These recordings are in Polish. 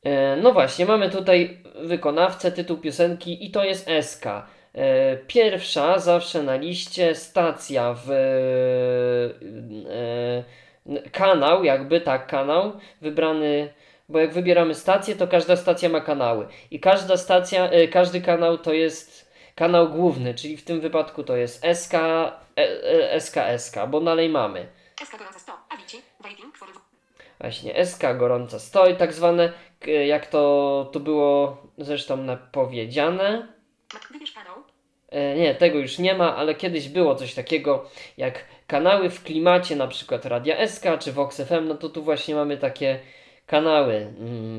No właśnie, mamy tutaj wykonawcę, tytuł piosenki i to jest SK. Pierwsza zawsze na liście stacja w kanał, jakby tak, kanał wybrany, bo jak wybieramy stację, to każda stacja ma kanały i każda stacja, każdy kanał to jest kanał główny, czyli w tym wypadku to jest SK, SK, bo dalej mamy. SK gorąca 100, Avicii, waiting for... Właśnie, SK gorąca stoi, tak zwane, jak to tu było zresztą powiedziane. Wybierz kanał. Nie, tego już nie ma, ale kiedyś było coś takiego jak kanały w klimacie, na przykład Radia SK czy Vox FM, no to tu właśnie mamy takie kanały.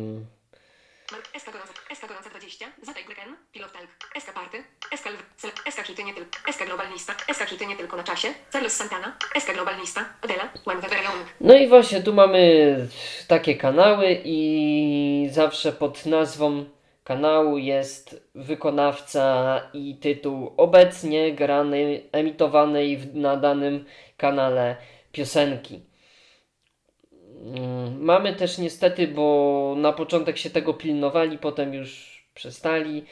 SK gorąca 20, Zataj Gleken, Pilot Talk, SK Party, SK Lw, SK Hity nie tylko, SK Globalista, SK Hity nie tylko na czasie, Carlos Santana, SK Globalista, Adela, One Weather Young. No i właśnie tu mamy takie kanały i zawsze pod nazwą kanału jest wykonawca i tytuł obecnie grany, emitowanej na danym kanale piosenki. Mamy też niestety, bo na początek się tego pilnowali, potem już przestali,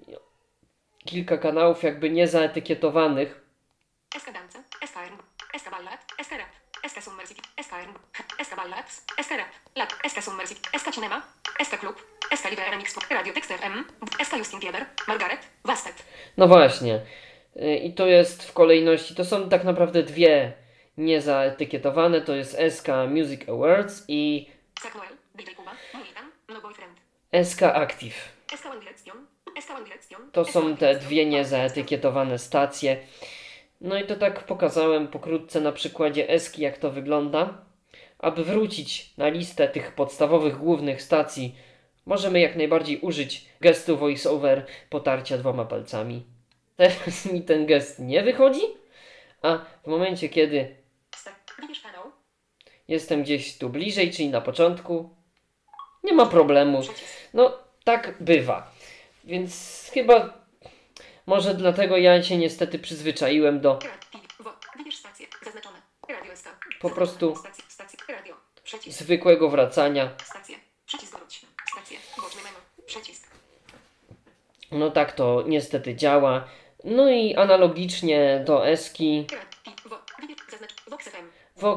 kilka kanałów jakby niezaetykietowanych. SK Dance, SK R, SK Ballad, SK Rap, SK Summer City, SK R, SK Ballads, SK Rap, Lab, SK Summer City, SK Cinema, SK Club, SK Live Remix, Radio Text FM, SK Justin Bieber, Margaret, Wasted. No właśnie. I to jest w kolejności, to są tak naprawdę dwie niezaetykietowane, to jest SK Music Awards i Samuel, DJ Kuba, Militan, No Boyfriend. SK Active. SK One Direction, SK One Direction. To są te dwie niezaetykietowane stacje. No i to tak pokazałem pokrótce na przykładzie Eski, jak to wygląda. Aby wrócić na listę tych podstawowych głównych stacji, możemy jak najbardziej użyć gestu voiceover potarcia dwoma palcami. Teraz mi ten gest nie wychodzi, a w momencie, kiedy Wybierz kanał. jestem gdzieś tu bliżej, czyli na początku, nie ma problemu. No, tak bywa. Więc chyba może dlatego ja się niestety przyzwyczaiłem do Wybierz stację. Zaznaczone. Radio SK. po prostu Stację. Radio. Przycisk. zwykłego wracania. Stację. Przycisk wróć. Stację. Boczny menu. Przycisk. No tak to niestety działa. No i analogicznie do Eski Wybierz. Zaznacz. Vox FM.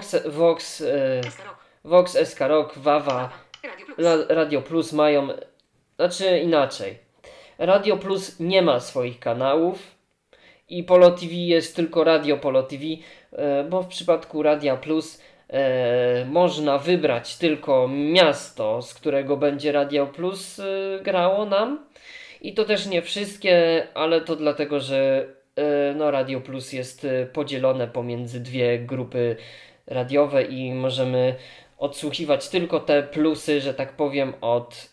Vox, SK Rock. Vox, SK Rock, Wawa, Radio Plus. Radio Plus mają, znaczy inaczej. Radio Plus nie ma swoich kanałów i Polo TV jest tylko Radio Polo TV, bo w przypadku Radia Plus można wybrać tylko miasto, z którego będzie Radio Plus grało nam. I to też nie wszystkie, ale to dlatego, że no, Radio Plus jest podzielone pomiędzy dwie grupy radiowe i możemy odsłuchiwać tylko te plusy, że tak powiem, od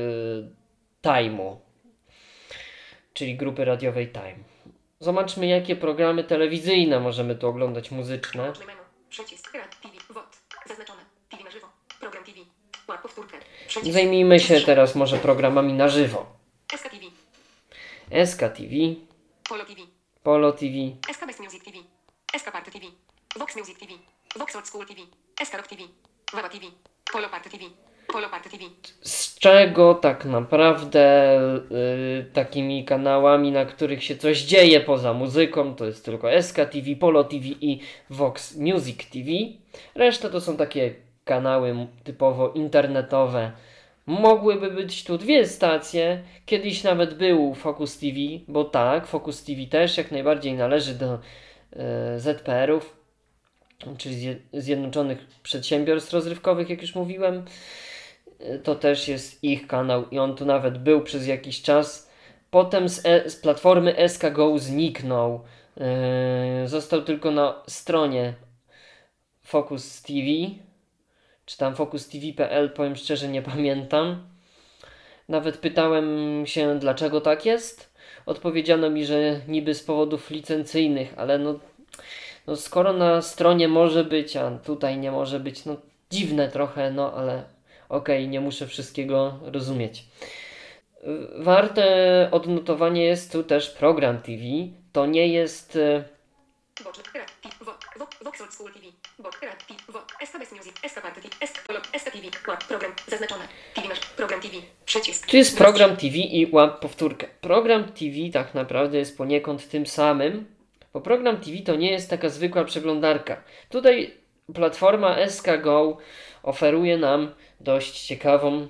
Time'u, czyli grupy radiowej Time. Zobaczmy, jakie programy telewizyjne możemy tu oglądać, muzyczne. Boczny menu. Przycisk. TV. WOT. Zaznaczone. TV na żywo. Program TV. Łap powtórkę. Przycisk. Zajmijmy się teraz może programami na żywo. SK TV. SK TV, Polo TV. Polo TV, SK Best Music TV. SK Party TV. Vox Music TV. Vox Old School TV. SK Rock TV. Wawa TV. Polo Party TV. Polo Party TV. z czego tak naprawdę takimi kanałami, na których się coś dzieje poza muzyką, to jest tylko SK TV, Polo TV i Vox Music TV. Reszta to są takie kanały typowo internetowe. Mogłyby być tu dwie stacje, kiedyś nawet był Focus TV, bo tak, Focus TV też jak najbardziej należy do ZPR-ów, czyli Zjednoczonych Przedsiębiorstw Rozrywkowych, jak już mówiłem. To też jest ich kanał i on tu nawet był przez jakiś czas. Potem z platformy SK Go zniknął. Został tylko na stronie Focus TV, czy tam focustv.pl, powiem szczerze, nie pamiętam. Nawet pytałem się, dlaczego tak jest. Odpowiedziano mi, że niby z powodów licencyjnych, ale no skoro na stronie może być, a tutaj nie może być, no dziwne trochę, no ale okej, nie muszę wszystkiego rozumieć. Warte odnotowanie jest tu też program TV. To nie jest Boczny. Vox Old School TV. SK Best Music. SK Party TV. SK Polo. SK TV. Program. Zaznaczone. TV nasz. Program TV. Przycisk. Tu jest Wróć. program TV i łap powtórkę. Program TV tak naprawdę jest poniekąd tym samym, bo program TV to nie jest taka zwykła przeglądarka. Tutaj platforma SK Go oferuje nam dość ciekawą,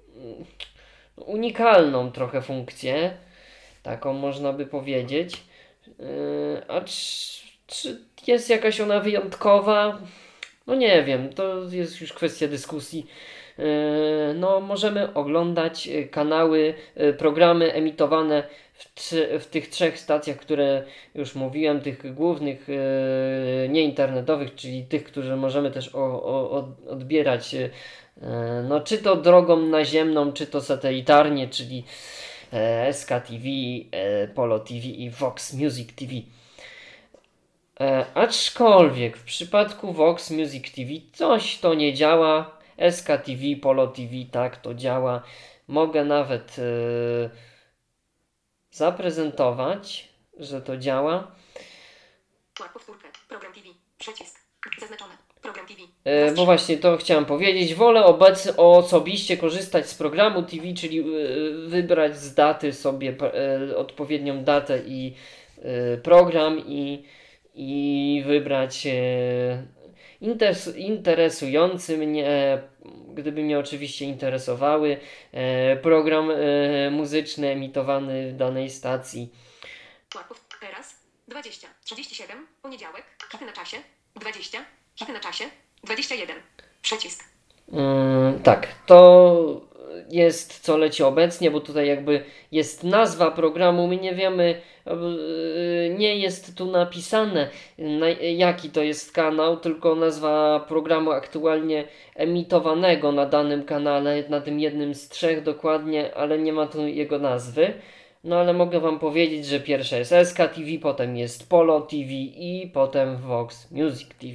unikalną trochę funkcję. Taką można by powiedzieć. A czy jest jakaś ona wyjątkowa? No nie wiem, to jest już kwestia dyskusji. No, możemy oglądać kanały, programy emitowane w tych 3 stacjach, które już mówiłem, tych głównych, nieinternetowych, czyli tych, które możemy też odbierać, no, czy to drogą naziemną, czy to satelitarnie, czyli SK TV, Polo TV i Vox Music TV. Aczkolwiek w przypadku Vox Music TV coś to nie działa. SK TV, Polo TV, tak to działa. Mogę nawet zaprezentować, że to działa. Łap powtórkę. Program TV. Przycisk. Zaznaczone. Program TV. Bo właśnie to chciałem powiedzieć. Wolę osobiście korzystać z programu TV, czyli wybrać z daty sobie odpowiednią datę i program i wybrać interesujący mnie, gdyby mnie oczywiście interesowały, program muzyczny emitowany w danej stacji. Teraz 20, 37, poniedziałek, hity na czasie, 20, hity na czasie, 21, przycisk. Tak, to jest co leci obecnie, bo tutaj jakby jest nazwa programu, my nie wiemy, nie jest tu napisane jaki to jest kanał, tylko nazwa programu aktualnie emitowanego na danym kanale, na tym jednym z 3 dokładnie, ale nie ma tu jego nazwy. No ale mogę Wam powiedzieć, że pierwsza jest SK TV, potem jest Polo TV i potem Vox Music TV.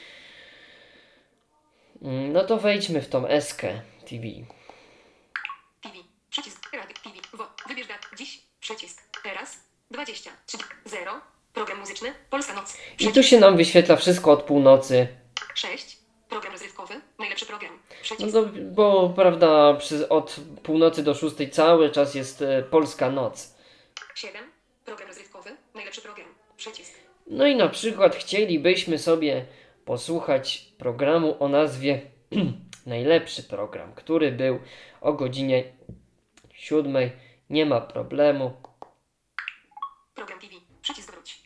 No to wejdźmy w tą SK TV. TV, przycisk, radio, TV, wybierz dat, dziś, przycisk, teraz, 20, 0, program muzyczny, Polska Noc, I tu się nam wyświetla wszystko od północy. 6, program rozrywkowy, najlepszy program, No przycisk, to, bo prawda, od północy do 6 cały czas jest Polska Noc. 7, program rozrywkowy, najlepszy program, przycisk, No i na przykład chcielibyśmy sobie posłuchać programu o nazwie Najlepszy program, który był o godzinie 7. Nie ma problemu. program TV, przycisk wróć,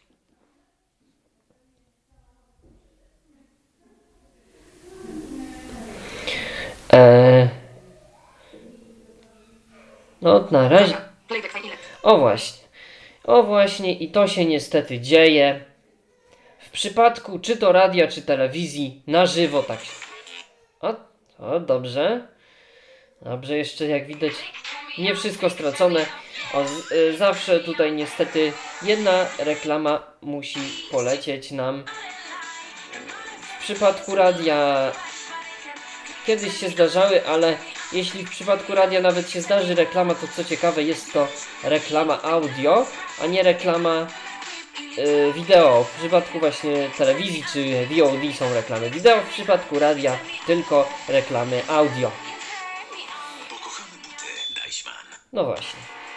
No na razie. playback file, O właśnie i to się niestety dzieje. W przypadku czy to radia, czy telewizji na żywo tak się. O, dobrze. Dobrze, jeszcze jak widać nie wszystko stracone. Zawsze tutaj niestety jedna reklama musi polecieć nam. W przypadku radia kiedyś się zdarzały, ale jeśli w przypadku radia nawet się zdarzy reklama, to co ciekawe jest to reklama audio, a nie reklama wideo. W przypadku właśnie telewizji czy VOD są reklamy wideo, w przypadku radia tylko reklamy audio. No właśnie.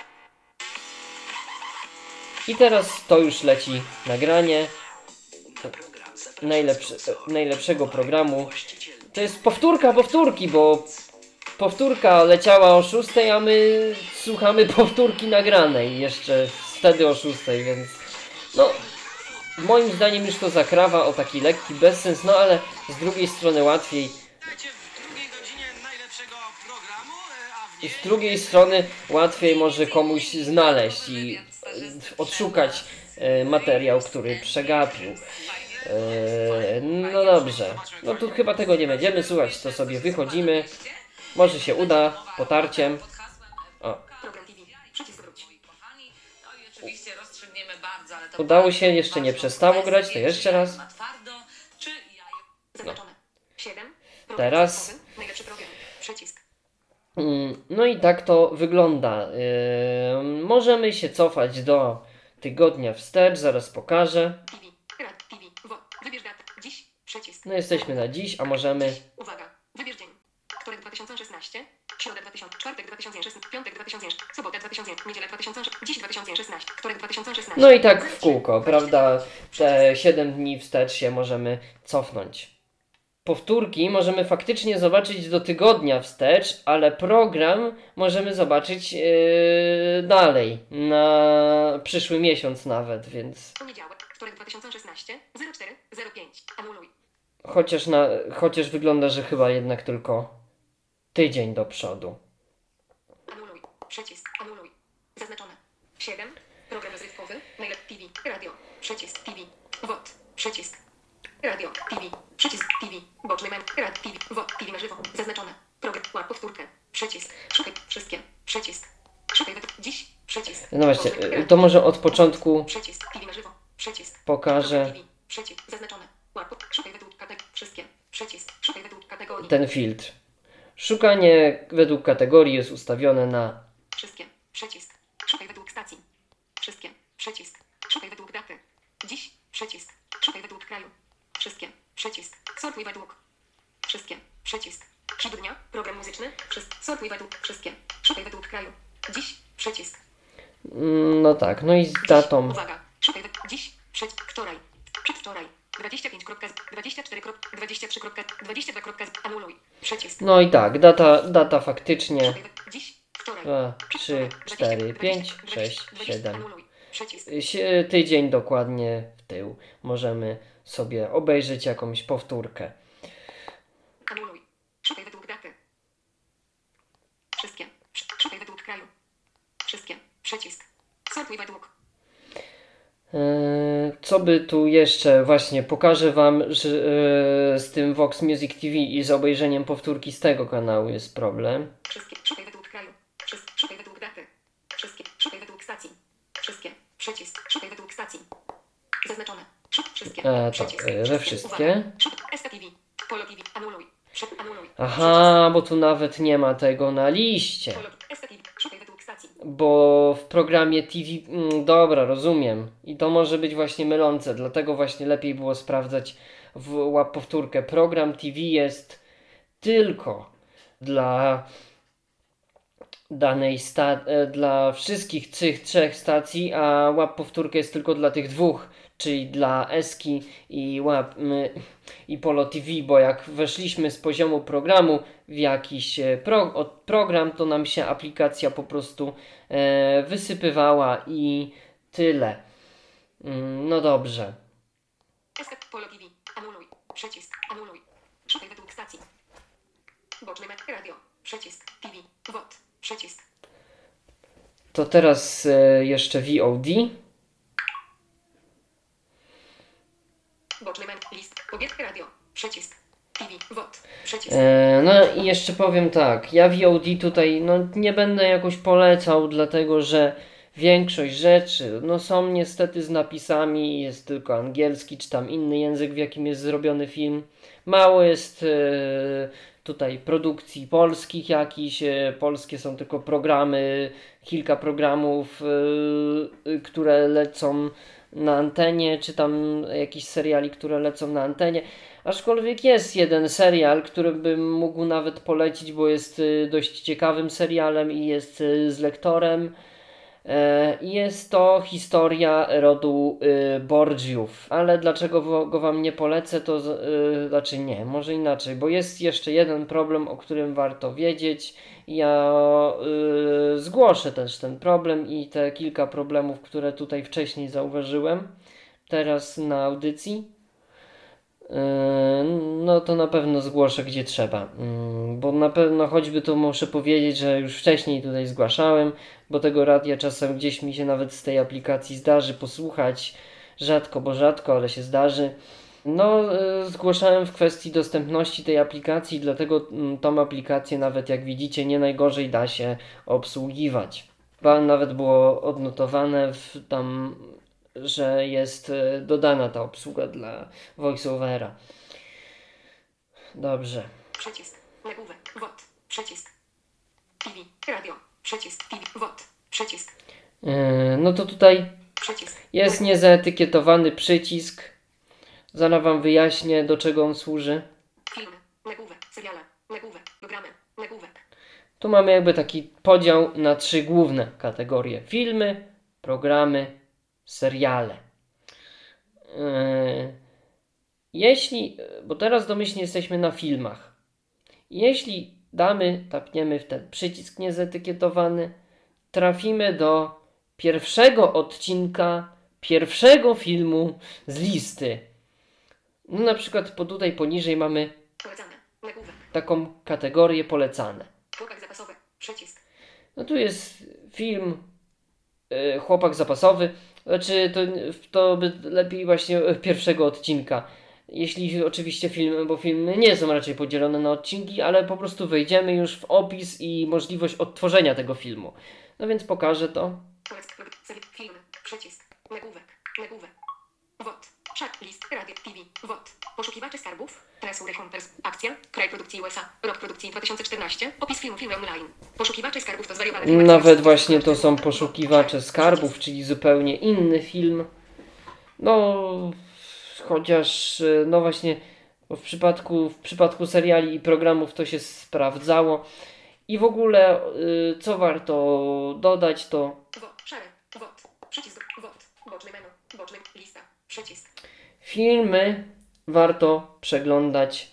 I teraz to już leci nagranie najlepszego programu. To jest powtórka powtórki, bo powtórka leciała o 6, a my słuchamy powtórki nagranej jeszcze wtedy o 6, więc no moim zdaniem już to zakrawa o taki lekki bezsens, no ale z drugiej strony łatwiej. Z drugiej strony łatwiej może komuś znaleźć i odszukać materiał, który przegapił. No dobrze, no tu chyba tego nie będziemy słuchać, to sobie wychodzimy. Może się uda potarciem. O. program TV, przycisk wróć, Udało się, jeszcze nie przestało grać, to jeszcze raz. zaznaczone, 7, program Teraz. rozrywkowy, najlepszy program, przycisk, No i tak to wygląda. Możemy się cofać do tygodnia wstecz, zaraz pokażę. TV, TV, wybierz datę, dziś, przycisk, No jesteśmy na dziś, a możemy... uwaga, wybierz dzień, wtorek 2016, Środa 2000, czwartek 2016, piątek 2000, sobota 2000, niedziela 2000, dziś 2016, wtorek 2016. No i tak w kółko, prawda? Te 7 dni wstecz się możemy cofnąć. Powtórki możemy faktycznie zobaczyć do tygodnia wstecz, ale program możemy zobaczyć dalej, na przyszły miesiąc nawet, więc Poniedziałek, wtorek 2016, 0405. Anuluj. chociaż wygląda, że chyba jednak tylko tydzień do przodu. Anuluj. Przycisk. Anuluj. Zaznaczone. 7. Program rozrywkowy. Mail. TV. Radio. Przycisk. TV. WOT. Przycisk. Radio. TV. Przycisk. TV. Boczny mem. Rad. TV. WOT. TV na żywo. Zaznaczone. Program. Łap powtórkę. Przycisk. Szukaj. Wszystkie. Przycisk. Szukaj. Dziś. Przycisk. No właśnie, Boczny. Rad. to może od początku Przycisk. TV na żywo. Przycisk. pokażę Program TV. Przycisk. Zaznaczone. Łap. Szukaj według kategorii. Wszystkie. Przycisk. Szukaj według kategorii. ten filtr. Szukanie według kategorii jest ustawione na Wszystkie. Przycisk. Szukaj według stacji. Wszystkie. Przycisk. Szukaj według daty. Dziś. Przycisk. Szukaj według kraju. Wszystkie. Przycisk. Sortuj według. Wszystkie. Przycisk. Hit dnia. Program muzyczny. Sortuj według. Wszystkie. Szukaj według kraju. Dziś. Przycisk. no tak, no i z datą. Uwaga. Szukaj według. Dziś. Wczoraj. Przedwczoraj. 25.24.23.22. Anuluj. Przycisk. No i tak, data faktycznie Szukaj według. Dziś. Wczoraj. 2, 3, 4, 5, 6, 7. Anuluj. Przycisk. Tydzień dokładnie w tył. Możemy sobie obejrzeć jakąś powtórkę. Anuluj. Szukaj według daty. Wszystkie. Szukaj według kraju. Wszystkie. Przycisk. Sortuj według. Co by tu jeszcze? Właśnie pokażę Wam, że z tym Vox Music TV i z obejrzeniem powtórki z tego kanału jest problem. Wszystkie. Szukaj według kraju. Szukaj według daty. Wszystkie. Szukaj według stacji. Wszystkie. Przycisk. Szukaj według stacji. Zaznaczone. Wszystkie. Przycisk. Że wszystkie. SKTV. Polo TV. Anuluj. Anuluj. Aha, bo tu nawet nie ma tego na liście. Polo SKTV. Szukaj według stacji. Bo w programie TV... dobra, rozumiem. I to może być właśnie mylące, dlatego właśnie lepiej było sprawdzać łap powtórkę. Program TV jest tylko dla danej dla wszystkich tych 3 stacji, a łap powtórkę jest tylko dla tych 2, czyli dla Eski i Polo TV, bo jak weszliśmy z poziomu programu w jakiś program, to nam się aplikacja po prostu wysypywała i tyle. No dobrze. Polo TV. Anuluj. Przycisk. Anuluj. Szukaj według stacji. Boczny mem. Radio. Przycisk. TV. WOT. Przycisk. To teraz jeszcze VOD. Boczny mem. List. Kobiet. Radio. Przycisk. TV. WOT. Przycisk. No i jeszcze powiem tak, ja VOD tutaj nie będę jakoś polecał, dlatego że większość rzeczy są niestety z napisami, jest tylko angielski czy tam inny język, w jakim jest zrobiony film. Mało jest tutaj produkcji polskich jakichś, polskie są tylko programy, kilka programów, które lecą na antenie, czy tam jakichś seriali, które lecą na antenie. Aczkolwiek jest jeden serial, który bym mógł nawet polecić, bo jest dość ciekawym serialem i jest z lektorem. Jest to historia rodu Borgiów. Ale dlaczego go Wam nie polecę, to znaczy nie, może inaczej, bo jest jeszcze jeden problem, o którym warto wiedzieć. Ja zgłoszę też ten problem i te kilka problemów, które tutaj wcześniej zauważyłem, teraz na audycji. No to na pewno zgłoszę gdzie trzeba, bo na pewno choćby to muszę powiedzieć, że już wcześniej tutaj zgłaszałem, bo tego radia czasem gdzieś mi się nawet z tej aplikacji zdarzy posłuchać, rzadko, ale się zdarzy. Zgłaszałem w kwestii dostępności tej aplikacji, dlatego tą aplikację nawet jak widzicie nie najgorzej da się obsługiwać. Nawet było odnotowane że jest dodana ta obsługa dla VoiceOvera. Dobrze. Przycisk. Nagłówek. WOT. Przycisk. TV. Radio. Przycisk. TV. WOT. Przycisk. No to tutaj Przycisk. jest niezaetykietowany przycisk. Zaraz Wam wyjaśnię, do czego on służy. Filmy. Nagłówek. Seriale. Nagłówek. Programy. Nagłówek. Tu mamy jakby taki podział na 3 główne kategorie. Filmy, programy, seriale. Bo teraz domyślnie jesteśmy na filmach. Jeśli tapniemy w ten przycisk niezetykietowany, trafimy do pierwszego odcinka pierwszego filmu z listy. No na przykład tutaj poniżej mamy Polecane. Nagłówek. taką kategorię polecane. Chłopak zapasowy. Przycisk. No tu jest film Chłopak zapasowy. Znaczy to by lepiej właśnie pierwszego odcinka. Jeśli oczywiście bo filmy nie są raczej podzielone na odcinki, ale po prostu wejdziemy już w opis i możliwość odtworzenia tego filmu. No więc pokażę to. Filmy. Przycisk. Nagłówek. Nagłówek. WOT. Szat. List. Radio. TV. WOT. Poszukiwacze skarbów. Treasure Hunters. Akcja. Kraj produkcji USA. Rok produkcji 2014. Opis filmu. Filmy online. Poszukiwacze skarbów to zwariowane filmy. Nawet właśnie to są poszukiwacze skarbów, czyli zupełnie inny film. No, chociaż no właśnie w przypadku seriali i programów to się sprawdzało. I w ogóle co warto dodać to Szary. WOT. Przycisk. WOT. Boczny menu. Boczny. Lista. Przycisk. filmy warto przeglądać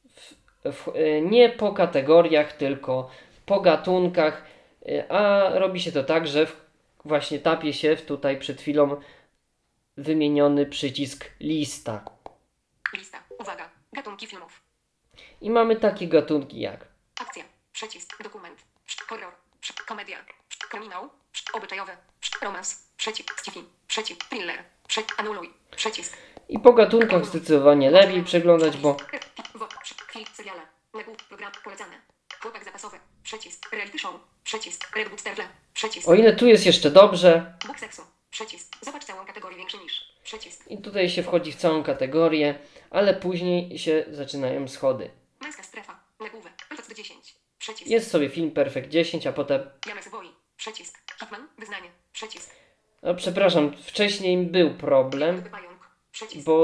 nie po kategoriach, tylko po gatunkach, a robi się to tak, że właśnie tapie się tutaj przed chwilą wymieniony przycisk lista. Lista. Uwaga. Gatunki filmów. I mamy takie gatunki jak Akcja. Przycisk. Dokument. Horror. Komedia. Kryminał. Obyczajowy. Romans. Przycisk. Sci-fi. Przycisk. Thriller. Anuluj. Przycisk. i po gatunkach zdecydowanie lepiej przeglądać, bo Film, seriale. Nagłówek, program, polecane. Chłopak zapasowy. Przycisk. Reality show. Przycisk. Red Booksterle. Przycisk. o ile tu jest jeszcze dobrze Bóg seksu. Przycisk. Zobacz całą kategorię większy niż. Przycisk. i tutaj się wchodzi w całą kategorię, ale później się zaczynają schody. Męska strefa. Nagłówek. Perfect 10. Przycisk. Jest sobie film Perfect 10, a potem James Boi. Przycisk. Hitman. Wyznanie. Przycisk. no przepraszam, wcześniej był problem, Pająk. Przycisk. bo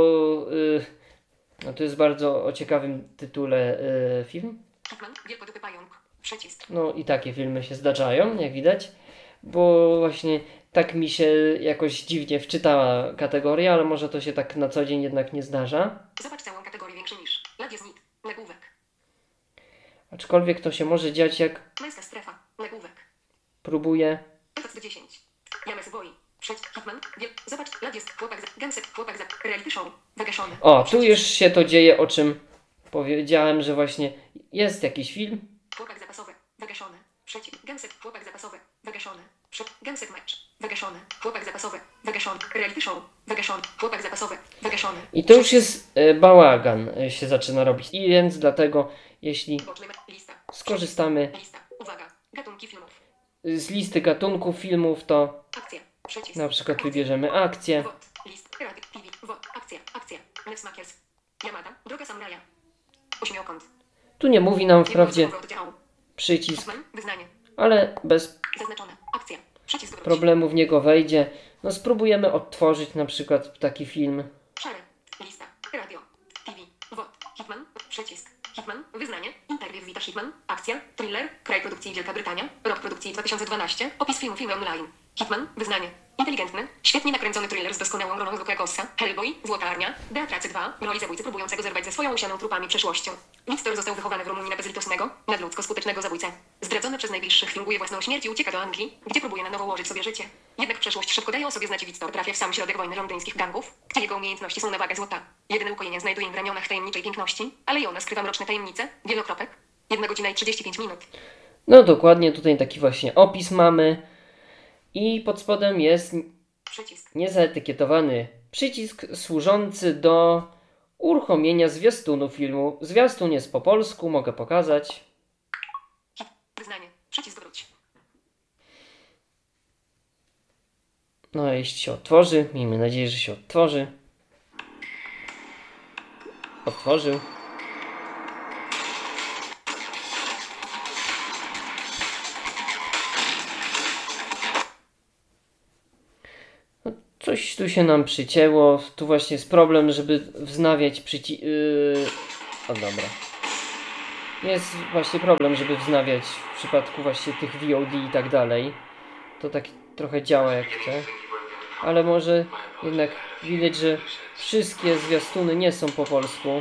no to jest bardzo o ciekawym tytule film. Hitman. Wielkodupy pająk. Przycisk. No i takie filmy się zdarzają, jak widać, bo właśnie tak mi się jakoś dziwnie wczytała kategoria, ale może to się tak na co dzień jednak nie zdarza. Zobacz całą kategorię większy niż. Ladzie Znit. Nagłówek. Aczkolwiek to się może dziać, jak Męska strefa. Nagłówek. próbuję. Perfect 10. James Boi. Hitman. Zobacz. Ladzie chłopak za. Gęsek. Chłopak za. Reality show. Wygaszony. O, tu już się to dzieje, o czym powiedziałem, że właśnie jest jakiś film. Chłopak zapasowy. Wygaszony. Przycisk. Gęsek. Chłopak zapasowy. Wygaszony. Gęsek mecz. Wygaszony. Chłopak zapasowy. Wygaszony. Reality show. Wygaszony. Chłopak zapasowy. Wygaszony. I to już jest bałagan się zaczyna robić. I więc dlatego, jeśli Boczny lista. skorzystamy Lista. Uwaga. Gatunki filmów. z listy gatunków filmów, to Akcja. Przycisk. na przykład Akcja. wybierzemy akcję. WOT. List. Radio. TV. WOT. Akcja. Akcja. Newsmakers. Yamada. Droga samuraja. Ośmiokąt. Tu nie mówi nam wprawdzie Jedno słowo oddziału. przycisk, Hitman. Wyznanie. ale bez Zaznaczone. Akcja. Przycisk wróć. problemu w niego wejdzie. No spróbujemy odtworzyć na przykład taki film. Szary. Lista. Radio. TV. WOT. Hitman. Przycisk. Hitman. Wyznanie. Interwiu Wita Hitman. Akcja. Thriller. Kraj produkcji Wielka Brytania. Rok produkcji 2012. Opis filmu. Filmy online. Hitman. Wyznanie. Inteligentny. Świetnie nakręcony thriller z doskonałą rolą Luka Gossa. Hellboy. Złota Armia. Beatracy 2. W roli zabójcy próbującego zerwać ze swoją usianą trupami przeszłością. Wiktor został wychowany w Rumunii na bezlitosnego, nadludzko skutecznego zabójcę. Zdradzony przez najbliższych finguje własną śmierć i ucieka do Anglii, gdzie próbuje na nowo ułożyć sobie życie. Jednak przeszłość szybko daje o sobie znać i Wiktor trafia w sam środek wojny londyńskich gangów, gdzie jego umiejętności są na wagę złota. Jedyne ukojenie znajduje w ramionach tajemniczej piękności, ale i ona skrywa mroczne tajemnice. Wielokropek. 1 godzina i 35 minut. No dokładnie, tutaj taki właśnie opis mamy. I pod spodem jest Przycisk. niezaetykietowany przycisk służący do uruchomienia zwiastunu filmu. Zwiastun jest po polsku, mogę pokazać. Wyznanie. Przycisk wróć. No jeśli się otworzy, miejmy nadzieję, że się otworzy. Otworzył. No, coś tu się nam przycięło. Tu właśnie jest problem, żeby wznawiać o dobra. jest właśnie problem, żeby wznawiać w przypadku właśnie tych VOD i tak dalej. To tak trochę działa jak chce. Ale może jednak widać, że wszystkie zwiastuny nie są po polsku.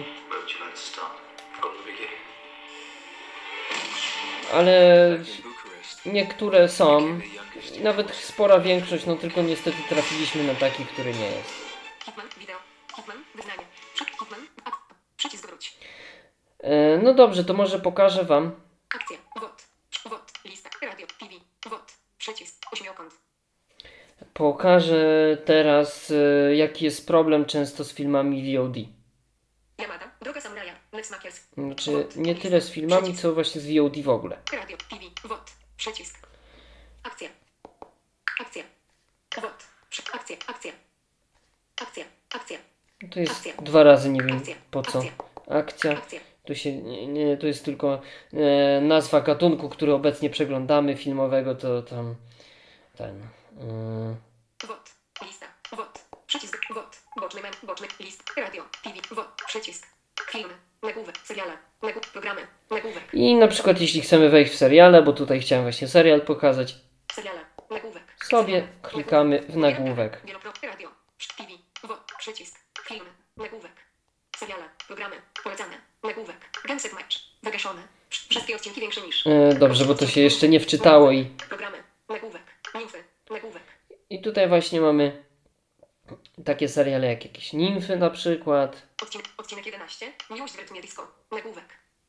Ale niektóre są. Nawet spora większość, no tylko niestety trafiliśmy na taki, który nie jest. Hitman, wideo. Hitman, wyznanie. Hitman, przycisk wróć. No dobrze, to może pokażę wam. Akcja, WOT, lista, radio, TV, WOT, przycisk, ośmiokąt. Pokażę teraz, jaki jest problem często z filmami VOD. Yamada, droga samuraja, Let's Makers. Znaczy, nie tyle z filmami, co właśnie z VOD w ogóle. Radio, TV, WOT, przycisk. Akcja. Akcja. WOT, akcja, akcja. Akcja, akcja. To jest 2 razy, nie wiem Akcja, po co. akcja. Akcja. To jest tylko nazwa gatunku, który obecnie przeglądamy, filmowego, to tam ten. WOT, lista, WOT, przycisk, WOT, boczny, list, radio, TV, WOT, przycisk, filmy, nagłówek, seriale, programy, nagłówek, I na przykład jeśli chcemy wejść w seriale, bo tutaj chciałem właśnie serial pokazać, seriale, nagłówek, sobie klikamy w nagłówek. radio, TV, WOT, przycisk, filmy, nagłówek, seriale, programy, polecane, nagłówek, Genset Match, wygaszone, wszystkie odcinki większe niż. Dobrze, bo to się jeszcze nie wczytało programy, nagłówek, newsy, nagłówek. I tutaj właśnie mamy takie seriale jak jakieś Nimfy na przykład. Odcinek 11. Miłość w rytmie disco. Nagłówek.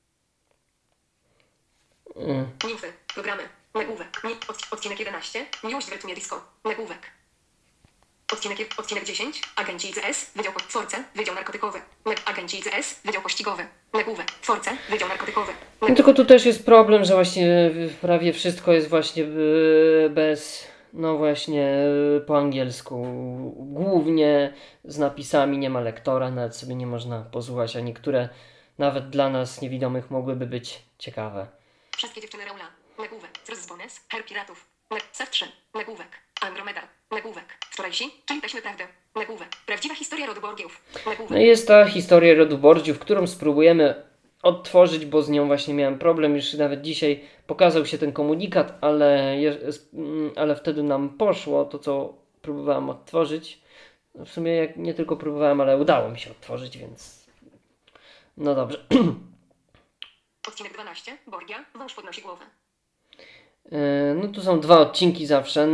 Nimfy. Programy. Nagłówek. Odcinek 11. Miłość w rytmie disco. Nagłówek. Odcinek 10. Agenci ICS. Wydział Force. Wydział narkotykowy. Agenci ICS. Wydział pościgowy. Nagłówek. Force. Wydział narkotykowy. No tylko tu też jest problem, że właśnie prawie wszystko jest właśnie bez, no właśnie po angielsku. Głównie z napisami, nie ma lektora, nawet sobie nie można posłuchać, a niektóre nawet dla nas niewidomych mogłyby być ciekawe. Wszystkie dziewczyny Raula. Nagłówek. Rozbones. Her Piratów. Set 3. Nagłówek. Andromeda. Nagłówek. Wczorajsi, czyli taśmy prawdy. Nagłówek. Prawdziwa historia rodu Borgiów. Nagłówek. No i jest ta historia rodu Borgiów, którą spróbujemy odtworzyć, bo z nią właśnie miałem problem. Już nawet dzisiaj pokazał się ten komunikat, ale wtedy nam poszło to, co próbowałem odtworzyć. W sumie nie tylko próbowałem, ale udało mi się odtworzyć, więc no dobrze. Odcinek 12. Borgia. Wąż podnosi głowę. No tu są 2 odcinki zawsze.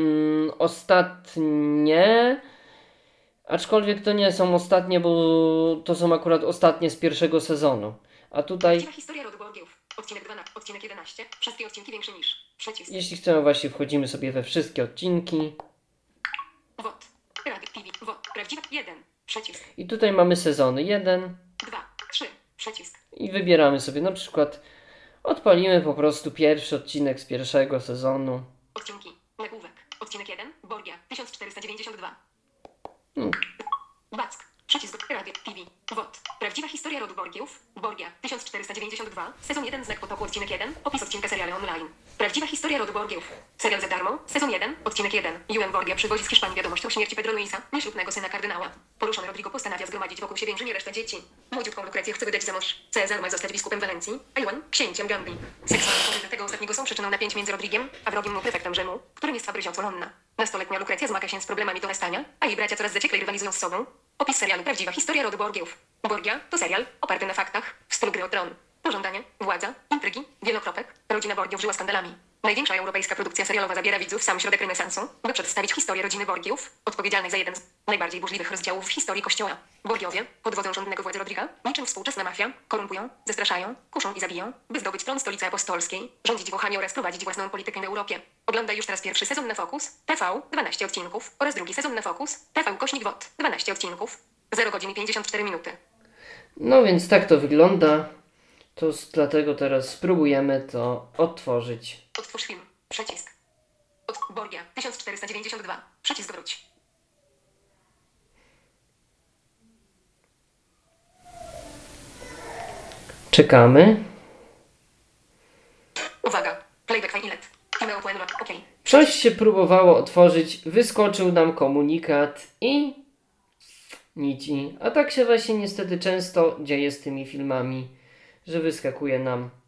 Ostatnie, aczkolwiek to nie są ostatnie, bo to są akurat ostatnie z pierwszego sezonu. A tutaj, Prawdziwa historia rodu Borgiów. Odcinek 12. Odcinek 11. Wszystkie odcinki większe niż. Przycisk. jeśli chcemy, właśnie wchodzimy sobie we wszystkie odcinki. WOT. Radio TV. WOT. Prawdziwa 1. Przycisk. I tutaj mamy sezony 1 2. 3. Przycisk. i wybieramy sobie na przykład, odpalimy po prostu pierwszy odcinek z pierwszego sezonu. Odcinki. Nagłówek. Odcinek 1. Borgia. 1492. Hmm. Back. Przycisk. Radio TV. WOT. Prawdziwa historia rodu Borgiów. Borgia. 1492. Sezon 1. Znak potoku. Odcinek 1. Opis odcinka seriale online. Prawdziwa historia rodu Borgiów. Serial za darmo. Sezon 1. Odcinek 1. Ewan Borgia przywozi z Hiszpanii wiadomość o śmierci Pedro Luisa, nieślubnego syna kardynała. Poruszony Rodrigo postanawia zgromadzić wokół siebie inżynier resztę dzieci. Młodziutką Lukrecję chce wydać za mąż. Cezar ma zostać biskupem Walencji, a Ewan księciem Gambii. Seksualne pobyty tego ostatniego są przyczyną napięć między Rodrigiem a wrogim mu prefektem Rzymu, którym jest Fabryzio Colonna. Nastoletnia Lukrecja zmaga się z problemami dorastania, a jej bracia coraz zacieklej rywalizują z sobą. Opis serialu. Prawdziwa historia rodu Borgiów. Borgia to serial oparty na faktach w stylu Gry o Tron. Pożądanie, władza, intrygi, wielokropek. Rodzina Borgiów żyła skandalami. Największa europejska produkcja serialowa zabiera widzów w sam środek renesansu, by przedstawić historię rodziny Borgiów, odpowiedzialnej za jeden z najbardziej burzliwych rozdziałów w historii Kościoła. Borgiowie, pod wodzą rządnego władzy Rodriga, niczym współczesna mafia, korumpują, zastraszają, kuszą i zabiją, by zdobyć tron stolicy apostolskiej, rządzić Włochami oraz prowadzić własną politykę w Europie. Oglądaj już teraz pierwszy sezon na Focus, TV, 12 odcinków, oraz drugi sezon na Focus, TV/WOT, 12 odcinków, 0 godzin i 54 minuty. No więc tak to wygląda. Dlatego teraz spróbujemy to odtworzyć. Odtwórz film. Przycisk. Borgia. 1492. Przycisk wróć. Czekamy. Uwaga. Playback failet. Email to enroll. OK. Coś się próbowało otworzyć, wyskoczył nam komunikat i nici. A tak się właśnie niestety często dzieje z tymi filmami że wyskakuje nam